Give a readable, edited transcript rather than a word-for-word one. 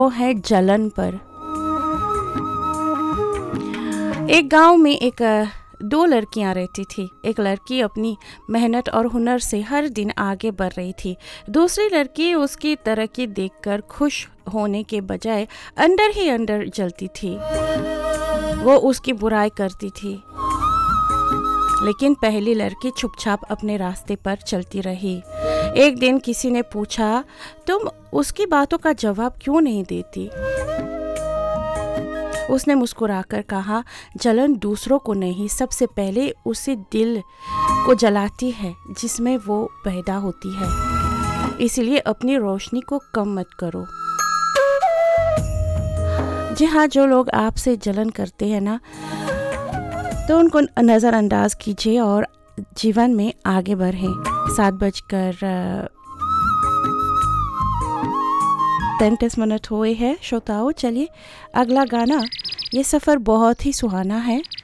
वो है जलन पर। एक गांव में दो लड़कियां रहती थी। एक लड़की अपनी मेहनत और हुनर से हर दिन आगे बढ़ रही थी। दूसरी लड़की उसकी तरक्की देखकर खुश होने के बजाय अंदर ही अंदर जलती थी। वो उसकी बुराई करती थी। लेकिन पहली लड़की चुपचाप अपने रास्ते पर चलती रही। एक दिन किसी ने पूछा, तुम उसकी बातों का जवाब क्यों नहीं देती? उसने मुस्कुराकर कहा, जलन दूसरों को नहीं, सबसे पहले उसी दिल को जलाती है जिसमें वो पैदा होती है। इसलिए अपनी रोशनी को कम मत करो। जी हाँ, जो लोग आपसे जलन करते हैं ना, तो उनको नज़रअंदाज कीजिए और जीवन में आगे बढ़ें। 7:35 हुए हैं श्रोताओं। चलिए अगला गाना, ये सफ़र बहुत ही सुहाना है।